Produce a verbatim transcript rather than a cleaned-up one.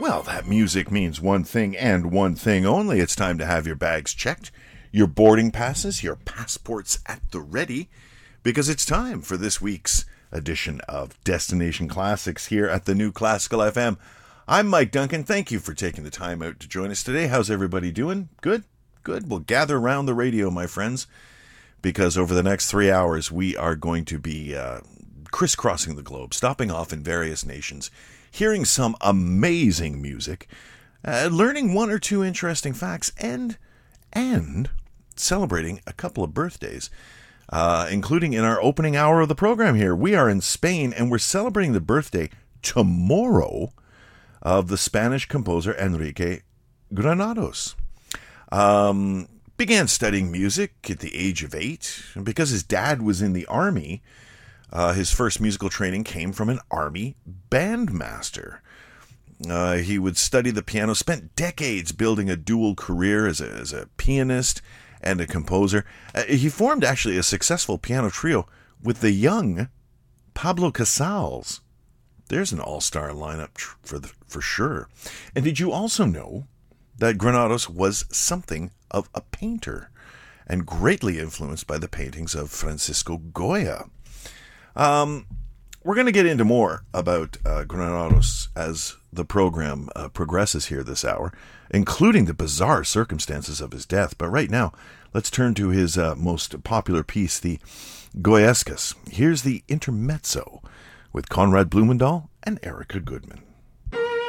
Well, that music means one thing and one thing only. It's time to have your bags checked, your boarding passes, your passports at the ready, because it's time for this week's edition of Destination Classics here at the New Classical F M. I'm Mike Duncan. Thank you for taking the time out to join us today. How's everybody doing? Good? Good. Well, gather around the radio, my friends, because over the next three hours, we are going to be uh, crisscrossing the globe, stopping off in various nations, hearing some amazing music, uh, learning one or two interesting facts, and and celebrating a couple of birthdays, uh, including in our opening hour of the program here. We are in Spain, and we're celebrating the birthday tomorrow of the Spanish composer Enrique Granados. Um, began studying music at the age of eight, and because his dad was in the army, Uh, his first musical training came from an army bandmaster. Uh, he would study the piano, spent decades building a dual career as a, as a pianist and a composer. Uh, he formed actually a successful piano trio with the young Pablo Casals. There's an all-star lineup tr- for the, for sure. And did you also know that Granados was something of a painter and greatly influenced by the paintings of Francisco Goya? Um, we're going to get into more about uh, Granados as the program uh, progresses here this hour, including the bizarre circumstances of his death. But right now, let's turn to his uh, most popular piece, the Goyescas. Here's the intermezzo with Conrad Blumendahl and Erica Goodman.